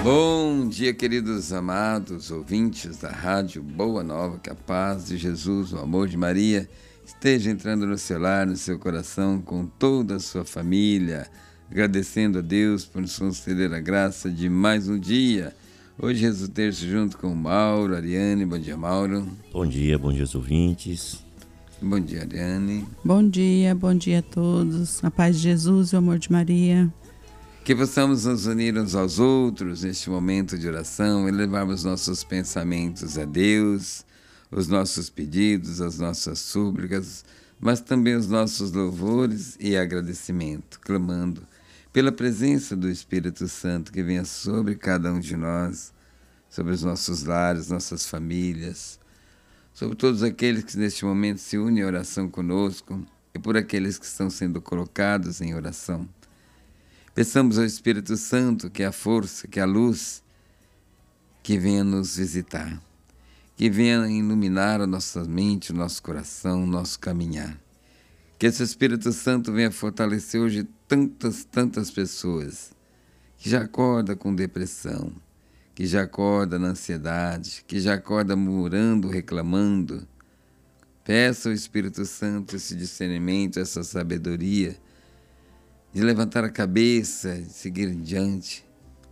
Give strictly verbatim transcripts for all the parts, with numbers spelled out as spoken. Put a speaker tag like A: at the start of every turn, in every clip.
A: Bom dia, queridos amados ouvintes da Rádio Boa Nova, que a paz de Jesus, o amor de Maria, esteja entrando no seu lar, no seu coração, com toda a sua família, agradecendo a Deus por nos conceder a graça de mais um dia. Hoje, Jesus terço, junto com o Mauro, Ariane. Bom dia, Mauro.
B: Bom dia, bom dia aos ouvintes.
A: Bom dia, Ariane.
C: Bom dia, bom dia a todos. A paz de Jesus e o amor de Maria.
A: Que possamos nos unir uns aos outros neste momento de oração e levarmos nossos pensamentos a Deus, os nossos pedidos, as nossas súplicas, mas também os nossos louvores e agradecimento, clamando pela presença do Espírito Santo que venha sobre cada um de nós, sobre os nossos lares, nossas famílias, sobre todos aqueles que neste momento se unem à oração conosco e por aqueles que estão sendo colocados em oração. Peçamos ao Espírito Santo, que é a força, que é a luz, que venha nos visitar, que venha iluminar a nossa mente, o nosso coração, o nosso caminhar. Que esse Espírito Santo venha fortalecer hoje tantas, tantas pessoas que já acordam com depressão, que já acordam na ansiedade, que já acordam murmurando, reclamando. Peça ao Espírito Santo esse discernimento, essa sabedoria, de levantar a cabeça e seguir em diante,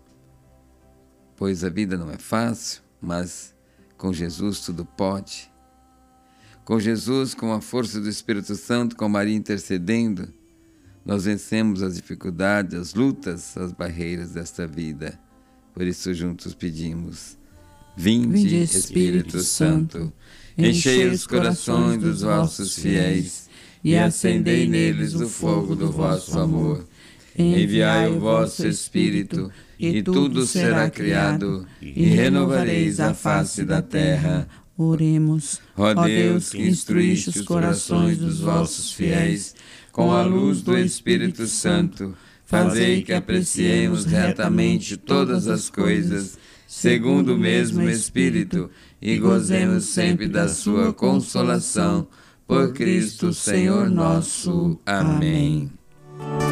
A: pois a vida não é fácil, mas com Jesus tudo pode. Com Jesus, com a força do Espírito Santo, com Maria intercedendo, nós vencemos as dificuldades, as lutas, as barreiras desta vida. Por isso juntos pedimos: Vinde,
C: Vinde
A: Espírito,
C: Espírito
A: Santo,
C: Santo,
A: enchei os corações dos vossos fiéis e acendei neles o fogo do vosso amor. Enviai o vosso Espírito, e tudo será criado, e renovareis a face da terra.
C: Oremos.
A: Ó Deus, que instruíste os corações dos vossos fiéis com a luz do Espírito Santo, fazei que apreciemos retamente todas as coisas, segundo o mesmo Espírito, e gozemos sempre da sua consolação. Por Cristo, Senhor nosso. Amém.